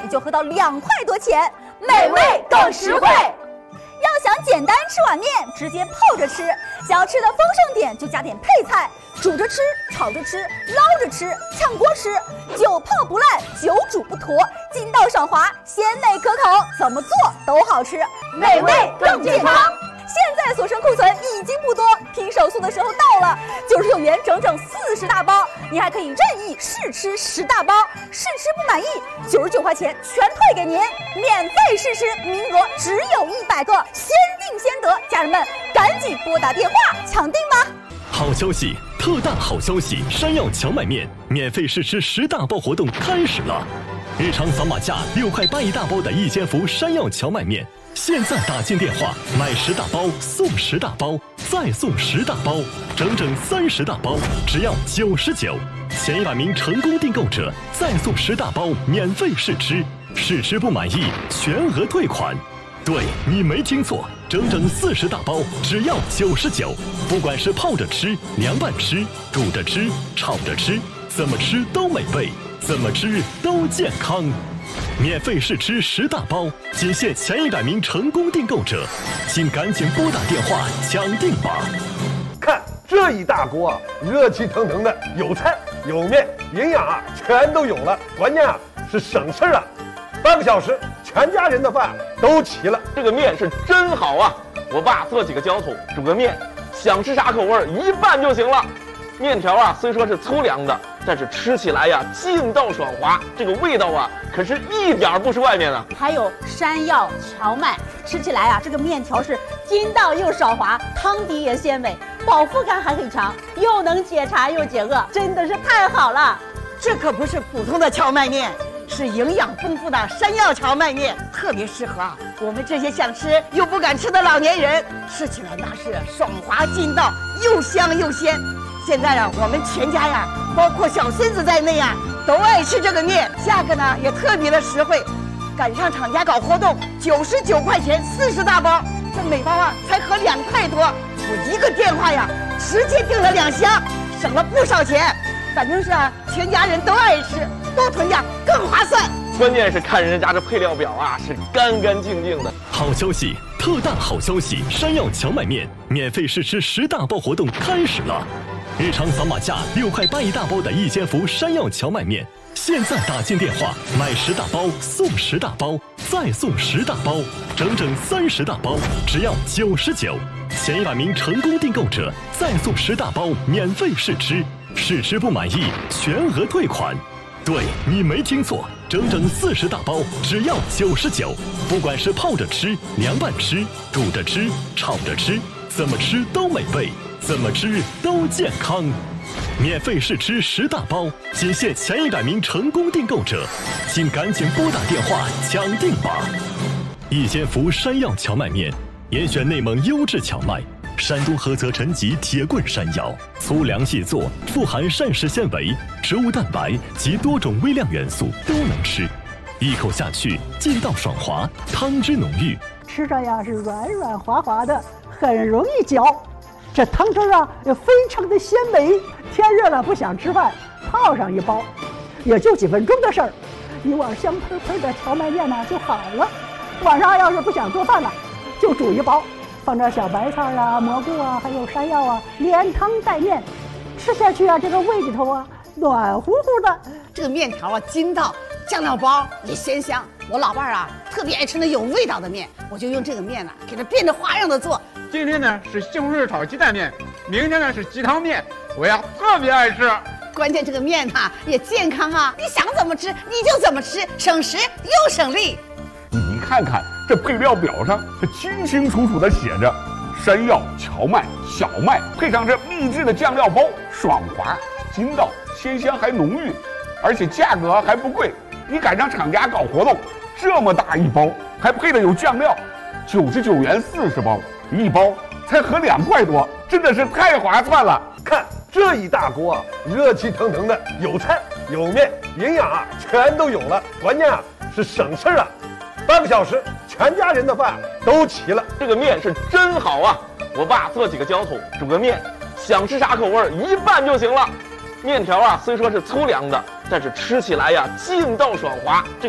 就合到2块多钱，美味更实惠。要想简单吃碗面，直接泡着吃；想要吃的丰盛点，就加点配菜，煮着吃、炒着吃、捞着吃、炝锅吃，久泡不烂，久煮不坨，筋道爽滑，鲜美可口，怎么做都好吃，美味更健康。现在所剩库存已经不多，拼手速的时候到了，99元整整40大包，你还可以任意试吃10大包，试吃不满意，99块钱全退给您，免费试吃，名额只有100个，先定先得，家人们赶紧拨打电话抢订吧！ 好消息，特大好消息！山药荞麦面免费试吃10大包活动开始了，日常扫码价6块8一大包的一千伏山药荞麦面。现在打进电话，买10大包送10大包，再送10大包，整整30大包，只要99。前100名成功订购者再送10大包免费试吃，试吃不满意全额退款。对，你没听错，整整40大包，只要99。不管是泡着吃、凉拌吃、煮着吃、炒着吃，怎么吃都美味，怎么吃都健康。免费试吃10大包，仅限前100名成功订购者，请赶紧拨打电话抢订吧！ 看这一大锅啊，热气腾腾的，有菜有面，营养啊全都有了，关键啊是省事了。半个小时，全家人的饭都齐了。 这个面是真好啊！我爸做几个浇头，煮个面，想吃啥口味一拌就行了。面条啊，虽说是粗粮的，但是吃起来呀劲道爽滑，这个味道啊可是一点不输外面的。 还有山药荞麦，吃起来啊这个面条是筋道又爽滑，汤底也鲜美，饱腹感还很强，又能解馋又解饿，真的是太好了。 这可不是普通的荞麦面，是营养丰富的山药荞麦面，特别适合我们这些想吃又不敢吃的老年人，吃起来那是爽滑筋道，又香又鲜。现在啊，我们全家呀，包括小孙子在内呀，都爱吃这个面，价格呢也特别的实惠。赶上厂家搞活动，99块钱40大包，这每包啊才合2块多。我一个电话呀，直接订了2箱，省了不少钱。反正是啊，全家人都爱吃，多囤点更划算。 关键是看人家这配料表啊，是干干净净的。 好消息，特大好消息！山药荞麦面免费试吃10大包活动开始了。日常扫码价6块8一大包的一千伏山药荞麦面，现在打进电话买10大包送10大包，再送10大包，整整30大包，只要99。前100名成功订购者再送10大包免费试吃，试吃不满意全额退款。对，你没听错，整整40大包，只要99。不管是泡着吃、凉拌吃、煮着吃、炒着吃，怎么吃都美味，怎么吃都健康。免费试吃10大包，仅限前100名成功订购者，请赶紧拨打电话抢订吧！一千伏山药荞麦面，严选内蒙优质荞麦，山东菏泽陈集铁棍山药，粗粮细做，富含膳食纤维、植物蛋白及多种微量元素，都能吃。一口下去，劲道爽滑，汤汁浓郁， 吃着呀是软软滑滑的，很容易嚼。这汤汁啊也非常的鲜美。天热了不想吃饭，泡上一包，也就几分钟的事儿，一碗香喷喷的荞麦面呢就好了。晚上要是不想做饭了，就煮一包，放点小白菜啊、蘑菇啊，还有山药啊，连汤带面，吃下去啊，这个胃里头啊暖乎乎的。 这个面条啊筋道，酱料包也鲜香。我老伴儿啊特别爱吃那有味道的面，我就用这个面呢给它变着花样的做。 今天呢是西红柿炒鸡蛋面，明天呢是鸡汤面，我呀特别爱吃。 关键这个面呢也健康啊，你想怎么吃你就怎么吃，省时又省力。 你看看这配料表上，这清清楚楚的写着山药、荞麦、小麦，配上这秘制的酱料包，爽滑、筋道、鲜香还浓郁，而且价格还不贵。你赶上厂家搞活动，这么大一包，还配的有酱料，99元40包，一包才合2块多，真的是太划算了。 看这一大锅啊，热气腾腾的，有菜有面，营养啊全都有了，关键啊是省事了。半个小时，全家人的饭都齐了。 这个面是真好啊！我爸做几个浇头，煮个面，想吃啥口味一拌就行了。面条啊，虽说是粗粮的，但是吃起来呀劲道爽滑。